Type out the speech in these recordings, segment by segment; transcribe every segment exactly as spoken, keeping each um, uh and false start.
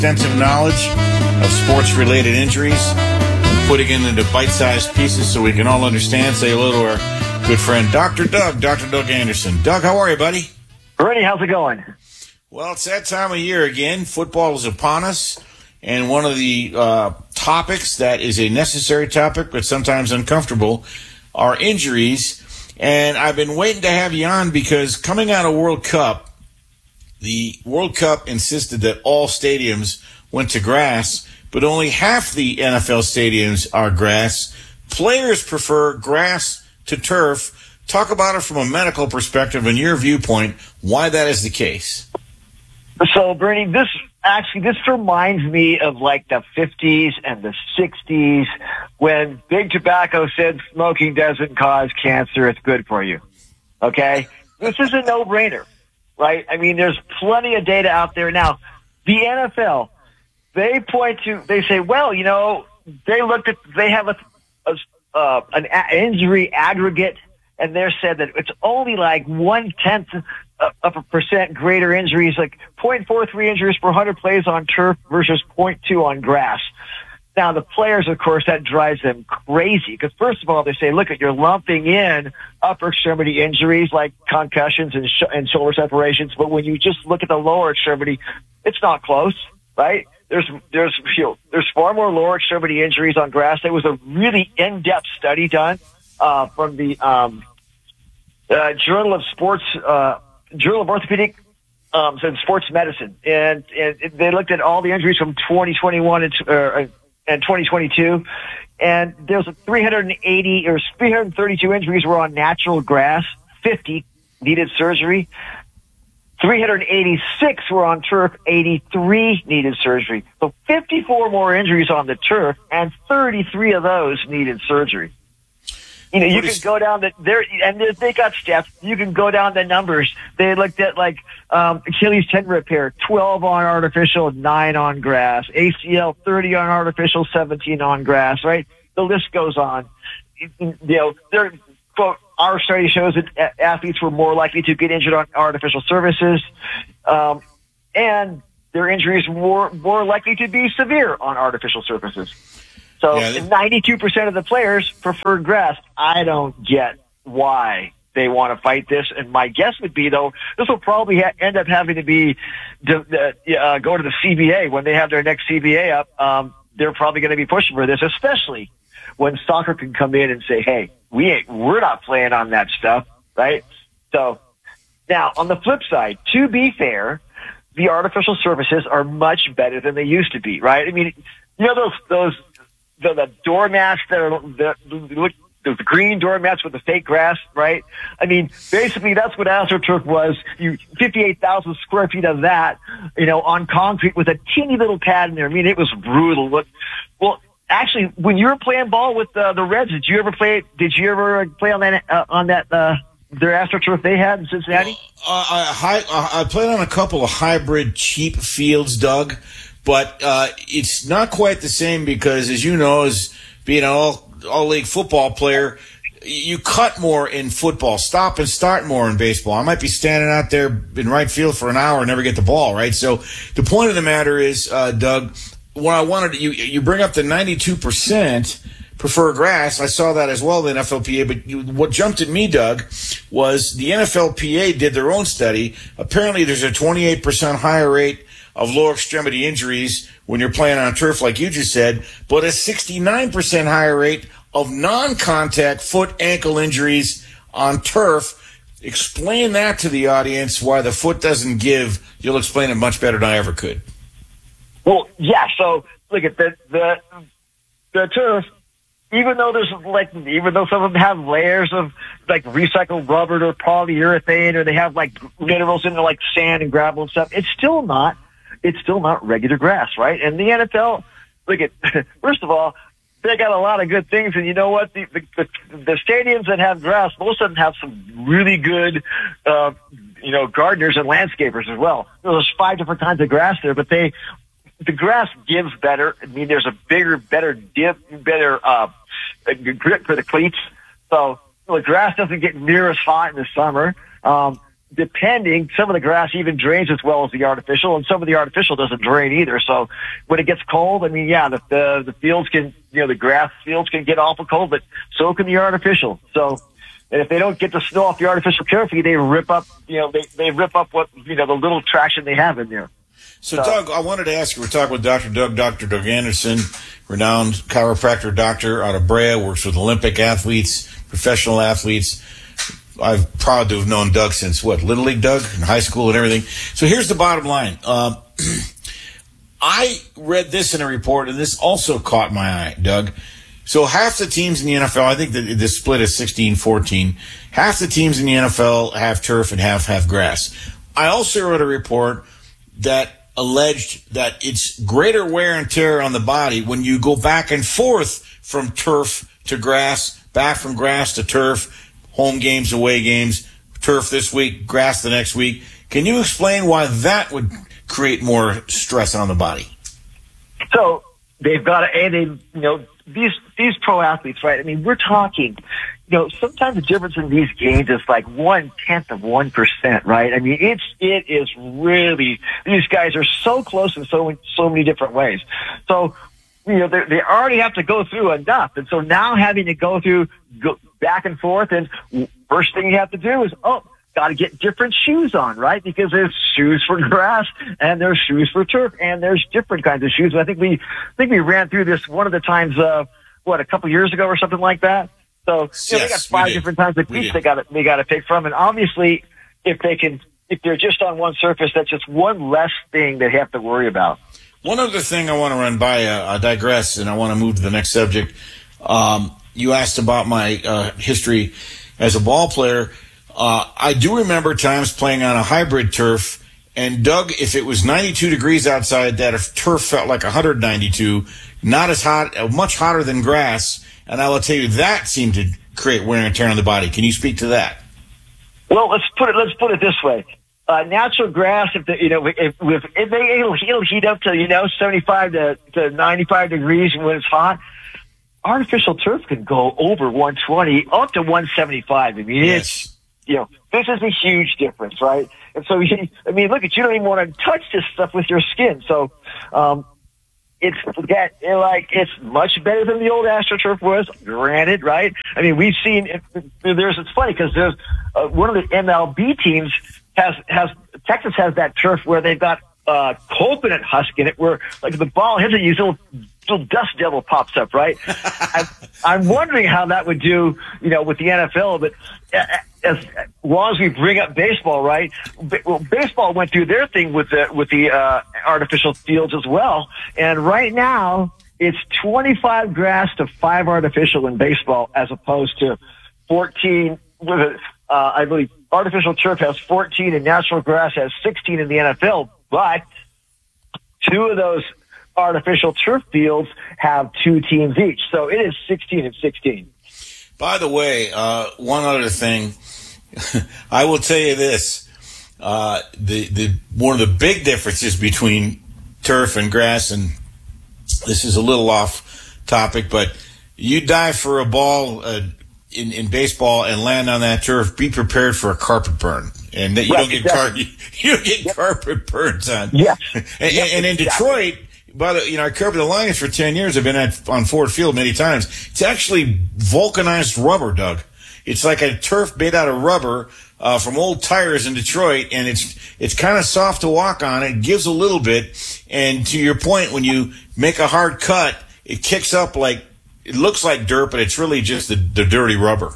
extensive knowledge of sports-related injuries, putting it into bite-sized pieces so we can all understand. Say hello to our good friend, Doctor Doug, Doctor Doug Anderson. Doug, how are you, buddy? Bernie, how's it going? Well, it's that time of year again. Football is upon us, and one of the uh, topics that is a necessary topic but sometimes uncomfortable are injuries. And I've been waiting to have you on because coming out of World Cup, the World Cup insisted that all stadiums went to grass, but only half the N F L stadiums are grass. Players prefer grass to turf. Talk about it from a medical perspective and your viewpoint, why that is the case. So, Bernie, this actually, this reminds me of like the fifties and the sixties when Big Tobacco said smoking doesn't cause cancer, it's good for you. Okay? This is a no-brainer, right? I mean, there's plenty of data out there. Now, the N F L, they point to, they say, well, you know, they looked at, they have a, a uh, an a- injury aggregate, and they said that it's only like one-tenth of a percent greater injuries, like zero point four three injuries per one hundred plays on turf versus zero point two on grass. Now, the players, of course, that drives them crazy because, first of all, they say, look, at you're lumping in upper extremity injuries like concussions and, sh- and shoulder separations, but when you just look at the lower extremity, it's not close, right? There's there's you know, there's far more lower extremity injuries on grass. There was a really in-depth study done uh, from the um, uh, Journal of Sports uh Journal of Orthopedic um, and Sports Medicine, and, and they looked at all the injuries from twenty twenty-one and, uh, and twenty twenty-two, and there's three hundred eighty or three hundred thirty-two injuries were on natural grass, fifty needed surgery, three hundred eighty-six were on turf, eighty-three needed surgery. So fifty-four more injuries on the turf, and thirty-three of those needed surgery. You know, you can go down the there, and they got steps. You can go down the numbers. They looked at like um, Achilles tendon repair, twelve on artificial, nine on grass. A C L, thirty on artificial, seventeen on grass. Right? The list goes on. You know, they're quote. Our study shows that athletes were more likely to get injured on artificial surfaces, um, and their injuries were more likely to be severe on artificial surfaces. So yeah, they- ninety-two percent of the players prefer grass. I don't get why they want to fight this. And my guess would be, though, this will probably ha- end up having to be to, uh, go to the C B A when they have their next C B A up. Um, they're probably going to be pushing for this, especially when soccer can come in and say, hey, we ain't, we're not playing on that stuff, right? So now on the flip side, to be fair, the artificial surfaces are much better than they used to be, right? I mean, you know, those, those, The, the doormats that are the, the, the green doormats with the fake grass, right? I mean, basically that's what AstroTurf was. You fifty-eight thousand square feet of that, you know, on concrete with a teeny little pad in there. I mean, it was brutal. Well, actually, when you were playing ball with uh, the Reds, did you ever play? Did you ever play on that uh, on that uh, their AstroTurf they had in Cincinnati? Uh, I, I I played on a couple of hybrid cheap fields, Doug. But uh, it's not quite the same because, as you know, as being an all all league football player, you cut more in football, stop and start more in baseball. I might be standing out there in right field for an hour and never get the ball, right? So the point of the matter is, uh, Doug, what I wanted you you bring up the ninety-two percent prefer grass. I saw that as well, the N F L P A. But you, what jumped at me, Doug, was the N F L P A did their own study. Apparently, there's a twenty-eight percent higher rate of lower extremity injuries when you're playing on turf, like you just said, but a sixty-nine percent higher rate of non-contact foot ankle injuries on turf. Explain that to the audience, why the foot doesn't give. You'll explain it much better than I ever could. Well, yeah, so look at the, the, the turf, even though there's like, even though some of them have layers of like recycled rubber or polyurethane, or they have like minerals in there like sand and gravel and stuff, it's still not It's still not regular grass, right? And the N F L, look at, first of all, they got a lot of good things, and you know what? The, the, the, the stadiums that have grass, most of them have some really good, uh, you know, gardeners and landscapers as well. There's five different kinds of grass there, but they, the grass gives better. I mean, there's a bigger, better dip, better uh, grip for the cleats. So the grass doesn't get near as hot in the summer. Um, depending, some of the grass even drains as well as the artificial, and some of the artificial doesn't drain either. So when it gets cold, I mean, yeah, the the, the fields can, you know, the grass fields can get awful cold, but so can the artificial. So, and if they don't get the snow off the artificial carefully, they rip up, you know, they they rip up what, you know, the little traction they have in there. So, so Doug, I wanted to ask you, we're talking with Doctor Doug, Doctor Doug Anderson, renowned chiropractor doctor out of Brea, works with Olympic athletes, professional athletes. I'm proud to have known Doug since, what, Little League Doug, in high school and everything. So here's the bottom line. Um, I read this in a report, and this also caught my eye, Doug. So half the teams in the N F L, I think the, the split is sixteen fourteen, half the teams in the N F L have turf and half have grass. I also read a report that alleged that it's greater wear and tear on the body when you go back and forth from turf to grass, back from grass to turf, home games, away games, turf this week, grass the next week. Can you explain why that would create more stress on the body? So they've got to, and they, you know, these these pro athletes, right? I mean, we're talking, you know, sometimes the difference in these games is like one tenth of one percent, right? I mean, it's it is really, these guys are so close in so so many different ways. So, you know, they they already have to go through enough, and so now having to go through go back and forth, and first thing you have to do is, oh, got to get different shoes on, right? Because there's shoes for grass and there's shoes for turf, and there's different kinds of shoes. I think we I think we ran through this one of the times, uh, what, a couple years ago or something like that. So, you know, yes, they got five different kinds of cleats they got to they got to pick from, and obviously, if they can, if they're just on one surface, that's just one less thing they have to worry about. One other thing I want to run by, uh, I digress, and I want to move to the next subject. Um, you asked about my uh, history as a ball player. Uh, I do remember times playing on a hybrid turf, and Doug, if it was ninety-two degrees outside, that turf felt like one hundred ninety-two, not as hot, uh, much hotter than grass, and I will tell you that seemed to create wear and tear on the body. Can you speak to that? Well, let's put it let's put it this way. Uh, natural grass, if the, you know, if, if, if they, it'll, it'll heat up to, you know, seventy-five to, to ninety-five degrees when it's hot. Artificial turf can go over one twenty, up to one seventy-five. I mean, yes. it's, you know, this is a huge difference, right? And so, you, I mean, look at, you don't even want to touch this stuff with your skin. So, um, it's that, it, like, it's much better than the old AstroTurf was, granted, right? I mean, we've seen, it, there's, it's funny because there's, uh, one of the M L B teams has, has, Texas has that turf where they've got, uh, coconut husk in it where, like, the ball hits it, you little, little dust devil pops up, right? I, I'm wondering how that would do, you know, with the N F L, but as long as we bring up baseball, right? Well, baseball went through their thing with the, with the, uh, artificial fields as well. And right now it's twenty-five grass to five artificial in baseball as opposed to fourteen with it. Uh, I believe artificial turf has fourteen and natural grass has sixteen in the N F L, but two of those artificial turf fields have two teams each. So it is sixteen and sixteen. By the way, uh, one other thing, I will tell you this, uh, the, the, one of the big differences between turf and grass, and this is a little off topic, but you dive for a ball, uh, in, in baseball and land on that turf, be prepared for a carpet burn. And that you right, don't get exactly. car, you, you don't get yep. carpet burns on. Yeah. And, yep, and in Detroit, exactly. by the, you know, I covered the Lions for ten years. I've been at, on Ford Field many times. It's actually vulcanized rubber, Doug. It's like a turf made out of rubber, uh, from old tires in Detroit, and it's, it's kind of soft to walk on. It gives a little bit. And to your point, when you make a hard cut, it kicks up like, it looks like dirt, but it's really just the, the dirty rubber.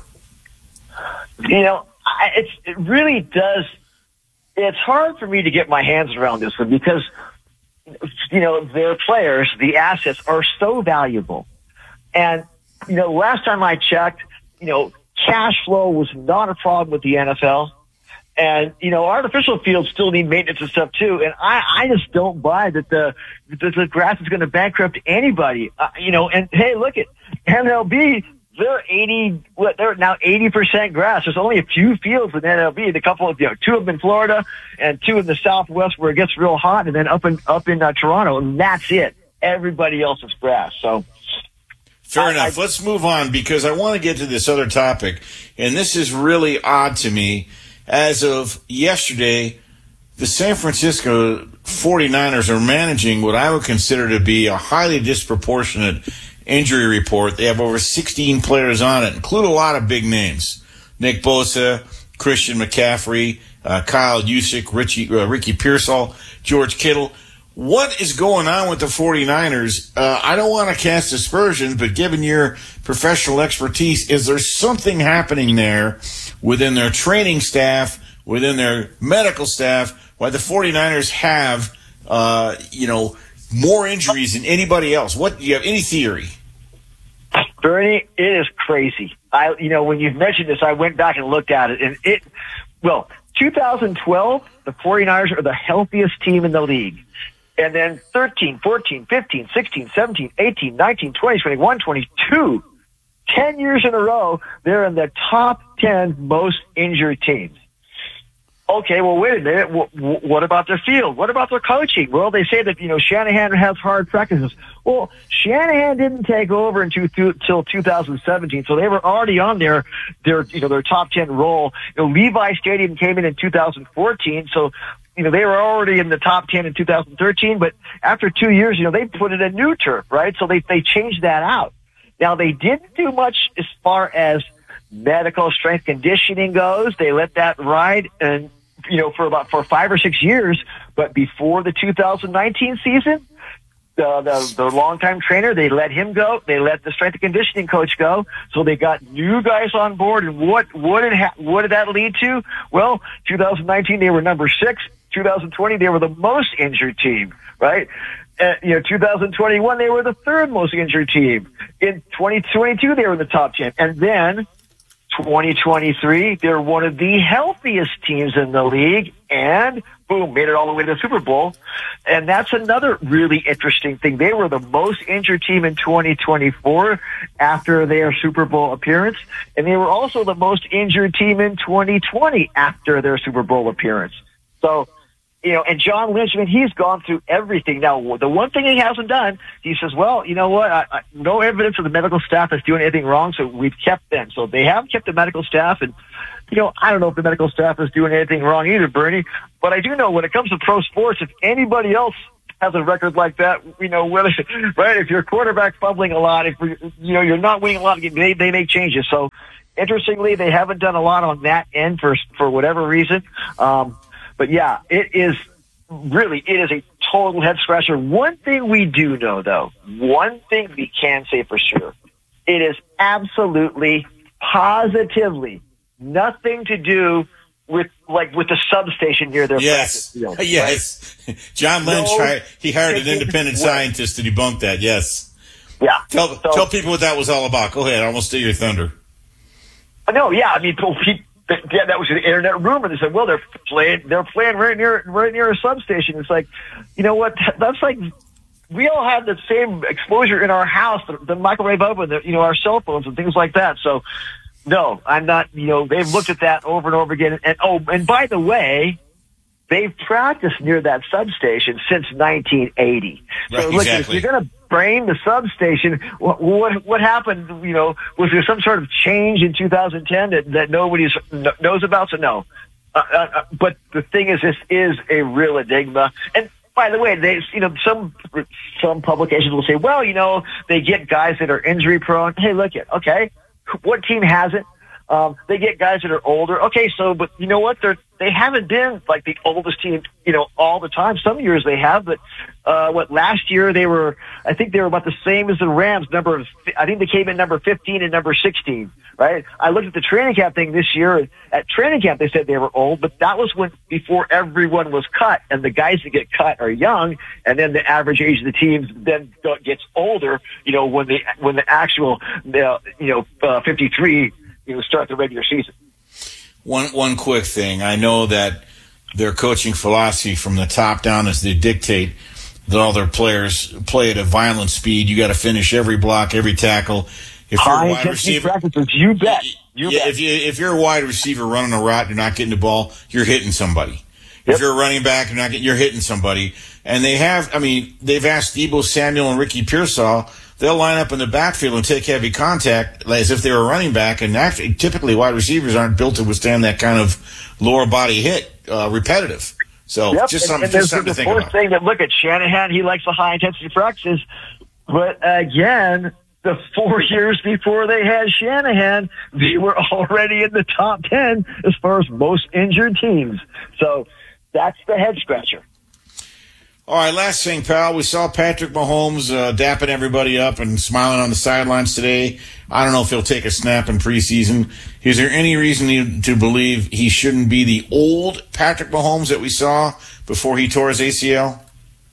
You know, I, it's, it really does. It's hard for me to get my hands around this one because, you know, their players, the assets are so valuable. And, you know, last time I checked, you know, cash flow was not a problem with the N F L. And, you know, artificial fields still need maintenance and stuff too. And I, I just don't buy that the, that the grass is going to bankrupt anybody. Uh, you know, and hey, look at M L B. They're eighty, what, they're now eighty percent grass. There's only a few fields in N L B, a couple of, you know, two of them in Florida and two in the Southwest where it gets real hot, and then up in, up in uh, Toronto, and that's it. Everybody else is grass. So. Fair I, enough. I, Let's move on because I want to get to this other topic, and this is really odd to me. as of yesterday, the San Francisco forty-niners are managing what I would consider to be a highly disproportionate injury report. They have over sixteen players on it, include a lot of big names. Nick Bosa, Christian McCaffrey, uh, Kyle Juszczyk, Richie, uh, Ricky Pearsall, George Kittle. What is going on with the forty-niners? Uh, I don't want to cast aspersions, but given your professional expertise, is there something happening there within their training staff, within their medical staff, why the forty-niners have, uh, you know, more injuries than anybody else? What, do you have any theory? Bernie, it is crazy. I, you know, when you mentioned this, I went back and looked at it, and it, well, two thousand twelve, the forty-niners are the healthiest team in the league. And then thirteen, fourteen, fifteen, sixteen, seventeen, eighteen, nineteen, twenty, twenty-one, twenty-two, ten years in a row, they're in the top ten most injured teams. Okay, well, wait a minute. What about their field? What about their coaching? Well, they say that, you know, Shanahan has hard practices. Well, Shanahan didn't take over until two thousand seventeen, so they were already on their, their, you know, their top ten roll. You know, Levi Stadium came in in two thousand fourteen, so, you know, they were already in the top ten in two thousand thirteen, but after two years, you know, they put in a new turf, right? So they, they changed that out. Now, they didn't do much as far as medical strength conditioning goes. They let that ride and, you know, for about, for five or six years, but before the two thousand nineteen season, the, the, the longtime trainer, they let him go. They let the strength and conditioning coach go. So they got new guys on board. And what, what did, ha- what did that lead to? Well, two thousand nineteen, they were number six. two thousand twenty, they were the most injured team, right? Uh, you know, two thousand twenty-one, they were the third most injured team. In twenty twenty-two, they were in the top ten. And then twenty twenty-three, they're one of the healthiest teams in the league, and boom, made it all the way to the Super Bowl. And that's another really interesting thing. They were the most injured team in twenty twenty-four after their Super Bowl appearance, and they were also the most injured team in twenty twenty after their Super Bowl appearance. So, you know, and John Lynch, I mean, he's gone through everything. Now, the one thing he hasn't done, he says, well, you know what, I, I, no evidence of the medical staff is doing anything wrong, so we've kept them. So they have kept the medical staff, and, you know, I don't know if the medical staff is doing anything wrong either, Bernie, but I do know when it comes to pro sports, if anybody else has a record like that, you know, whether, right, if your quarterback fumbling a lot, if, you know, you're not winning a lot, they, they make changes. So, interestingly, they haven't done a lot on that end for, for whatever reason. Um, But yeah, it is really, it is a total head scratcher. One thing we do know though, one thing we can say for sure, it is absolutely, positively nothing to do with, like, with the substation near their yes. practice field. Yes. Right? John Lynch, no, hired, he hired an independent scientist to debunk that. Yes. Yeah. Tell, so, tell people what that was all about. Go ahead. I almost steal your thunder. No, yeah. I mean, people, yeah, that was an internet rumor. They said, well, they're playing, they're playing right near, right near a substation. It's like, you know what? That's like, we all have the same exposure in our house, the, the microwave oven, the, you know, our cell phones and things like that. So, no, I'm not, you know, they've looked at that over and over again. And, and oh, and by the way, they've practiced near that substation since nineteen eighty. So, right, look, exactly. if you're going to brain the substation, what, what what happened? You know, was there some sort of change in two thousand ten that that nobody knows about? So no. Uh, uh, but the thing is, this is a real enigma. And by the way, they, you know, some some publications will say, well, you know, they get guys that are injury prone. Hey, look at okay, what team hasn't? Um, they get guys that are older. Okay, so, but you know what? They're, they haven't been like the oldest team, you know, all the time. Some years they have, but, uh, what, last year they were, I think they were about the same as the Rams, number of, I think they came in number fifteen and number sixteen, right? I looked at the training camp thing this year. At training camp, they said they were old, but that was when, before everyone was cut, and the guys that get cut are young, and then the average age of the teams then gets older, you know, when the, when the actual, uh, you know, uh, fifty-three, you know, start the regular season. One one quick thing. I know that their coaching philosophy from the top down is they dictate that all their players play at a violent speed. You got to finish every block, every tackle. If you're a wide receiver, practices, you bet. You yeah, bet. if you if you're a wide receiver running a route, you're not getting the ball. You're hitting somebody. Yep. If you're a running back, you're not getting, you're hitting somebody. And they have, I mean, they've asked Deebo Samuel and Ricky Pearsall, they'll line up in the backfield and take heavy contact as if they were running back. And actually, typically wide receivers aren't built to withstand that kind of lower body hit, uh, repetitive. So yep. just something, and, and just something to think about. The thing that, look at Shanahan, he likes the high intensity practices. But again, the four years before they had Shanahan, they were already in the top ten as far as most injured teams. So that's the head scratcher. All right, last thing, pal. We saw Patrick Mahomes uh, dapping everybody up and smiling on the sidelines today. I don't know if he'll take a snap in preseason. Is there any reason to believe he shouldn't be the old Patrick Mahomes that we saw before he tore his A C L?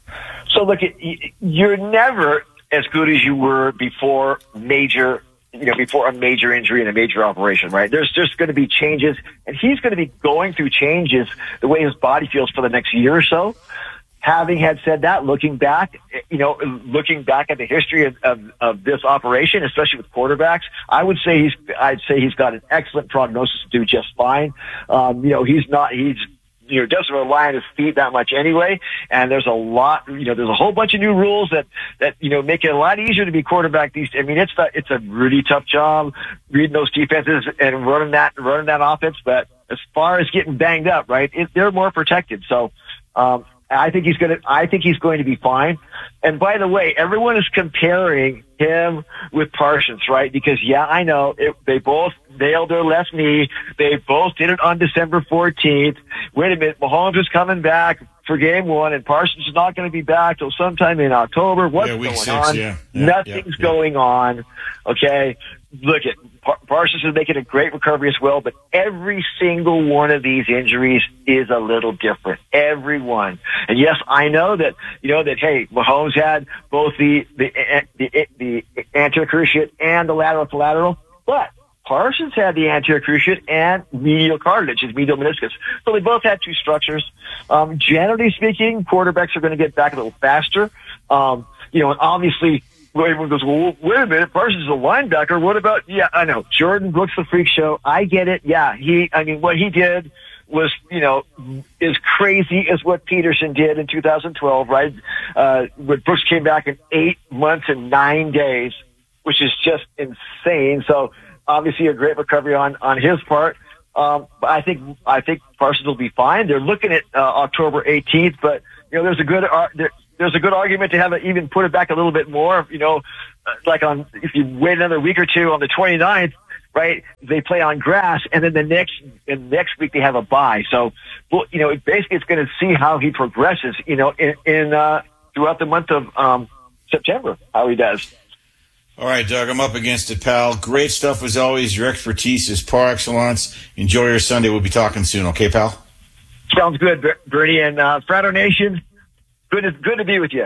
So, look, you're never as good as you were before major, you know, before a major injury and a major operation, right? There's just going to be changes, and he's going to be going through changes the way his body feels for the next year or so. Having had said that, looking back, you know, looking back at the history of, of, of this operation, especially with quarterbacks, I would say he's, I'd say he's got an excellent prognosis to do just fine. Um, you know, he's not, he's, you know, doesn't rely on his feet that much anyway. And there's a lot, you know, there's a whole bunch of new rules that, that, you know, make it a lot easier to be quarterback these days. I mean, it's the, it's a really tough job reading those defenses and running that, running that offense. But as far as getting banged up, right, it, they're more protected. So, um, I think he's going to, I think he's going to be fine. And by the way, everyone is comparing him with Parsons, right? Because yeah, I know it, they both nailed their left knee. They both did it on December fourteenth. Wait a minute. Mahomes is coming back for game one and Parsons is not going to be back till sometime in October. What's yeah, week going six, on? Yeah. Yeah, Nothing's yeah, yeah. going on. Okay. Look at Parsons is making a great recovery as well, but every single one of these injuries is a little different. Every one. And yes, I know that, you know, that, hey, Mahomes had both the, the, the, the anterior cruciate and the lateral to lateral, but Parsons had the anterior cruciate and medial cartilage, his medial meniscus. So they both had two structures. Um, generally speaking, quarterbacks are going to get back a little faster. Um, you know, and obviously, everyone goes, well, wait a minute, Parsons is a linebacker. What about, yeah, I know, Jordan Brooks, the freak show. I get it. Yeah, he, I mean, what he did was, you know, as crazy as what Peterson did in two thousand twelve, right? Uh, when Brooks came back in eight months and nine days, which is just insane. So obviously a great recovery on, on his part. Um, but I think, I think Parsons will be fine. They're looking at, uh, October eighteenth, but, you know, there's a good, uh, there, There's a good argument to have it even put it back a little bit more, you know, like on, if you wait another week or two on the twenty-ninth, right, they play on grass and then the next, and next week they have a bye. So, well, you know, it basically it's going to see how he progresses, you know, in, in, uh, throughout the month of, um, September, how he does. All right, Doug, I'm up against it, pal. Great stuff as always. Your expertise is par excellence. Enjoy your Sunday. We'll be talking soon. Okay, pal? Sounds good, Bernie. And, uh, Frado Nation, Good to, good to be with you.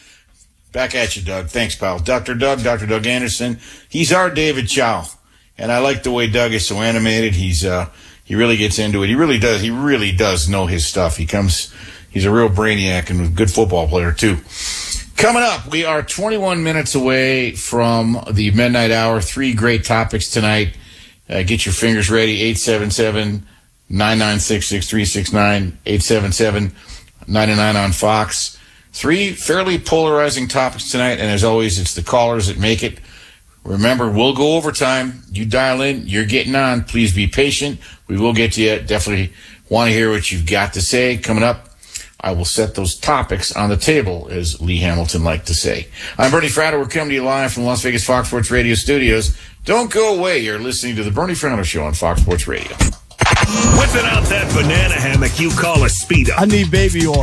Back at you, Doug. Thanks, pal. Doctor Doug, Doctor Doug Anderson. He's our David Chow. And I like the way Doug is so animated. He's, uh, he really gets into it. He really does. He really does know his stuff. He comes, he's a real brainiac and a good football player, too. Coming up, we are twenty-one minutes away from the midnight hour. Three great topics tonight. Uh, get your fingers ready. eight seven seven, nine nine six, six three six nine, eight seven seven, nine nine on Fox. Three fairly polarizing topics tonight, and as always, it's the callers that make it. Remember, we'll go overtime. You dial in, you're getting on. Please be patient. We will get to you. Definitely want to hear what you've got to say. Coming up, I will set those topics on the table, as Lee Hamilton liked to say. I'm Bernie Fratto. We're coming to you live from the Las Vegas Fox Sports Radio studios. Don't go away. You're listening to the Bernie Fratto Show on Fox Sports Radio. Whipping out that banana hammock you call a Speedo. I need baby oil.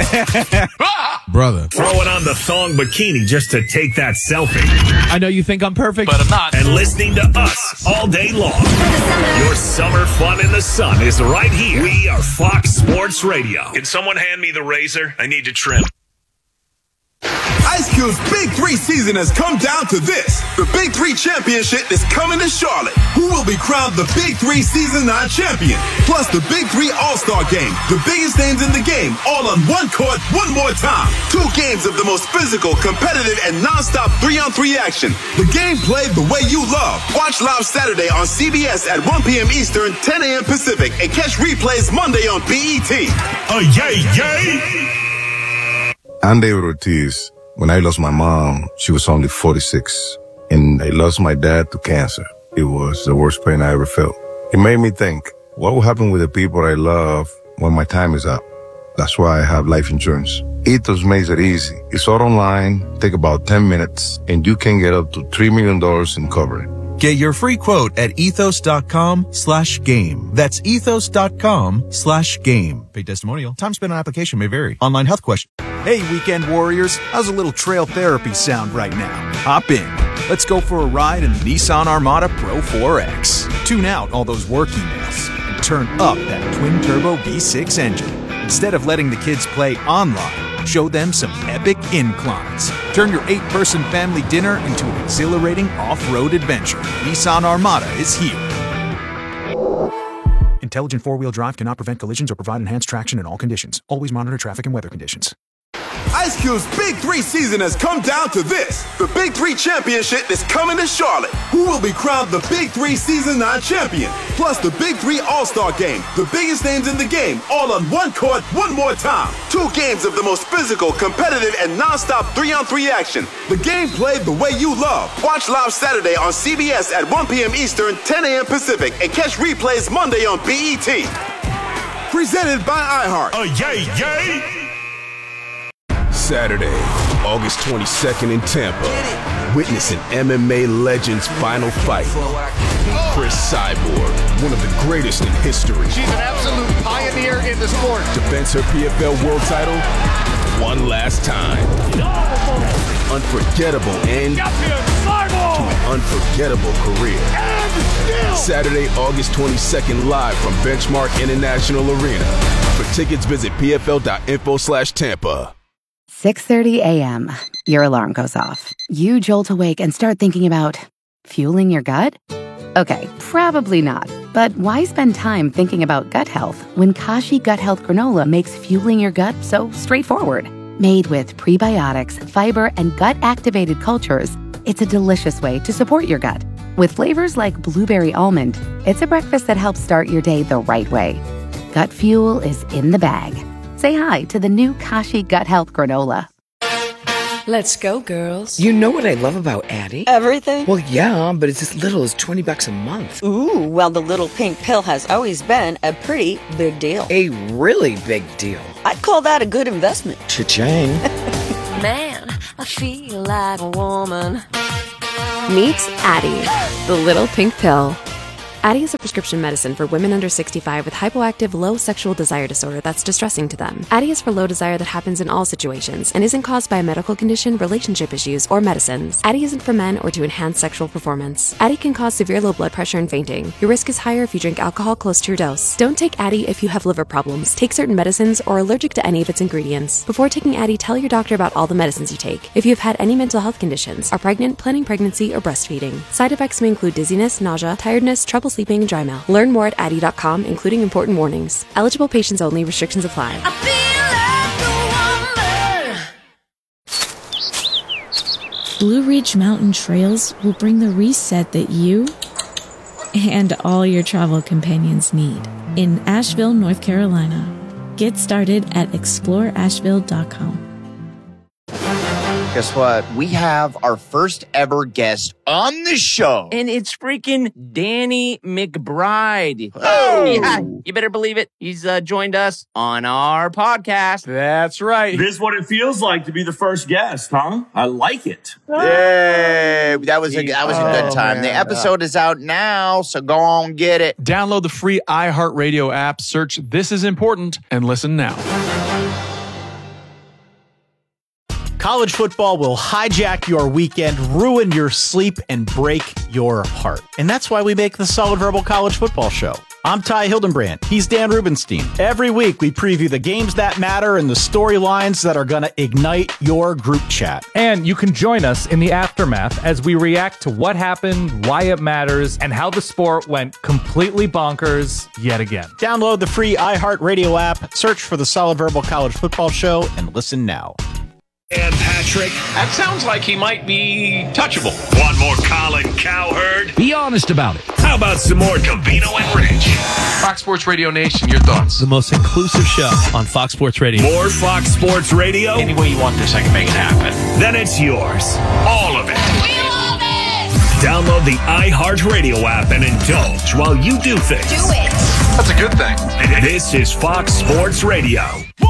Brother. Throwing on the thong bikini just to take that selfie. I know you think I'm perfect, but I'm not. And listening to us all day long. Your summer fun in the sun is right here. We are Fox Sports Radio. Can someone hand me the razor? I need to trim. Ice Cube's Big Three season has come down to this. The Big Three Championship is coming to Charlotte. Who will be crowned the Big Three Season nine champion? Plus the Big Three All-Star Game. The biggest names in the game, all on one court, one more time. Two games of the most physical, competitive, and non-stop three-on-three action. The game played the way you love. Watch live Saturday on C B S at one p.m. Eastern, ten a.m. Pacific, and catch replays Monday on B E T. Oh, yay, yay! I'm David Ortiz. When I lost my mom, she was only forty-six. And I lost my dad to cancer. It was the worst pain I ever felt. It made me think, what will happen with the people I love when my time is up? That's why I have life insurance. Ethos makes it easy. It's all online, take about ten minutes, and you can get up to three million dollars in coverage. Get your free quote at ethos.com slash game. That's ethos.com slash game. Paid testimonial. Time spent on application may vary. Online health question. Hey, weekend warriors. How's a little trail therapy sound right now? Hop in. Let's go for a ride in the Nissan Armada Pro four X. Tune out all those work emails and turn up that twin-turbo V six engine. Instead of letting the kids play online, show them some epic inclines. Turn your eight-person family dinner into an exhilarating off-road adventure. Nissan Armada is here. Intelligent four-wheel drive cannot prevent collisions or provide enhanced traction in all conditions. Always monitor traffic and weather conditions. Ice Cube's Big Three season has come down to this. The Big Three Championship is coming to Charlotte. Who will be crowned the Big Three Season nine champion? Plus the Big Three All-Star Game. The biggest names in the game, all on one court, one more time. Two games of the most physical, competitive, and non-stop three-on-three action. The game played the way you love. Watch live Saturday on C B S at one p.m. Eastern, ten a.m. Pacific, and catch replays Monday on B E T. Presented by iHeart. Oh, yay, yay! Saturday, August twenty-second in Tampa. Witness an M M A legend's final fight. Chris Cyborg, one of the greatest in history. She's an absolute pioneer in the sport. Defends her P F L world title one last time. Unforgettable end to an unforgettable career. Saturday, August twenty-second, live from Benchmark International Arena. For tickets, visit pfl.info slash Tampa. six thirty a.m. Your alarm goes off. You jolt awake and start thinking about fueling your gut? Okay, probably not. But why spend time thinking about gut health when Kashi Gut Health Granola makes fueling your gut so straightforward? Made with prebiotics, fiber, and gut-activated cultures, it's a delicious way to support your gut. With flavors like blueberry almond, it's a breakfast that helps start your day the right way. Gut fuel is in the bag. Say hi to the new Kashi Gut Health Granola. Let's go, girls. You know what I love about Addie? Everything? Well, yeah, but it's as little as twenty bucks a month. Ooh, well, the little pink pill has always been a pretty big deal. A really big deal. I'd call that a good investment. Cha-ching. Man, I feel like a woman. Meet Addie, the little pink pill. Addie is a prescription medicine for women under sixty-five with hypoactive low sexual desire disorder that's distressing to them. Addie is for low desire that happens in all situations and isn't caused by a medical condition, relationship issues, or medicines. Addie isn't for men or to enhance sexual performance. Addie can cause severe low blood pressure and fainting. Your risk is higher if you drink alcohol close to your dose. Don't take Addie if you have liver problems, take certain medicines, or are allergic to any of its ingredients. Before taking Addie, tell your doctor about all the medicines you take. If you've had any mental health conditions, are pregnant, planning pregnancy, or breastfeeding. Side effects may include dizziness, nausea, tiredness, trouble sleeping, and dry mouth. Learn more at addie dot com, including important warnings. Eligible patients only. Restrictions apply. Blue Ridge Mountain Trails will bring the reset that you and all your travel companions need in Asheville, North Carolina. Get started at explore asheville dot com. Guess what? We have our first ever guest on the show. And it's freaking Danny McBride. Oh! Yeah, you better believe it. He's uh, joined us on our podcast. That's right. This is what it feels like to be the first guest, huh? I like it. Yay! That was a, that was a good time. Oh, the episode is out now, so go on, get it. Download the free iHeartRadio app, search This Is Important, and listen now. College football will hijack your weekend, ruin your sleep, and break your heart. And that's why we make the Solid Verbal College Football Show. I'm Ty Hildenbrand. He's Dan Rubenstein. Every week, we preview the games that matter and the storylines that are going to ignite your group chat. And you can join us in the aftermath as we react to what happened, why it matters, and how the sport went completely bonkers yet again. Download the free iHeartRadio app, search for the Solid Verbal College Football Show, and listen now. And Patrick. That sounds like he might be touchable. Want more Colin Cowherd? Be honest about it. How about some more Covino and Rich? Fox Sports Radio Nation, your thoughts? The most inclusive show on Fox Sports Radio. More Fox Sports Radio? Any way you want this, I can make it happen. Then it's yours. All of it. We love it! Download the iHeartRadio app and indulge while you do things. Do it! That's a good thing. This is Fox Sports Radio.